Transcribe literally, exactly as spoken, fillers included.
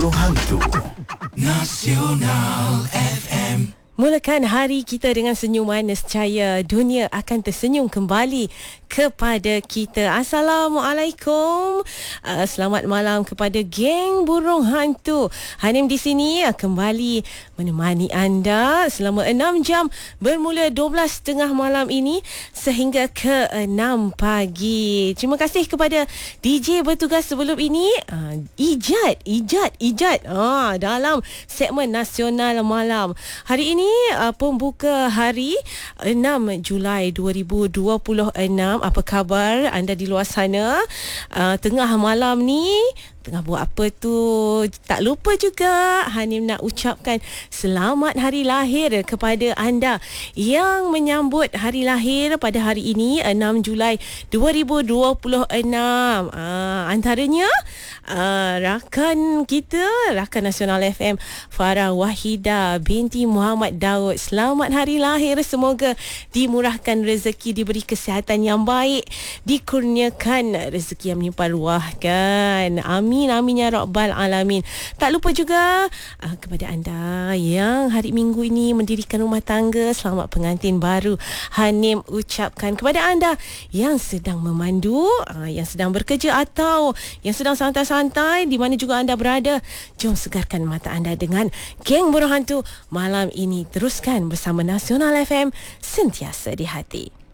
Burung Hantu Nasional F M. Mulakan hari kita dengan senyuman, nescaya dunia akan tersenyum kembali kepada kita. Assalamualaikum. Uh, selamat malam kepada geng Burung Hantu. Hanim di sini uh, kembali menemani anda selama enam jam bermula dua belas tiga puluh malam ini sehingga ke enam pagi. Terima kasih kepada D J bertugas sebelum ini, uh, Ijat, Ijat, Ijat uh, dalam segmen Nasional Malam. Hari ini Uh, pembuka hari enam Julai dua ribu dua puluh enam. Apa khabar anda di luar sana? Uh, tengah malam ni tengah buat apa tu? Tak lupa juga Hanim nak ucapkan selamat hari lahir kepada anda yang menyambut hari lahir pada hari ini enam Julai dua ribu dua puluh enam. Uh, antaranya uh, rakan kita, rakan Nasional F M Farah Wahida binti Muhammad Daud. Selamat hari lahir, semoga dimurahkan rezeki, diberi kesihatan yang baik, dikurniakan rezeki yang melimpah ruah kan. Amin, amin ya rabbal alamin. Tak lupa juga uh, kepada anda yang hari Minggu ini mendirikan rumah tangga, selamat pengantin baru. Hanim ucapkan kepada anda yang sedang memandu, uh, yang sedang bekerja atau yang sedang santai-santai di mana juga anda berada, jom segarkan mata anda dengan geng Burung Hantu malam ini. Teruskan bersama Nasional F M, sentiasa di hati.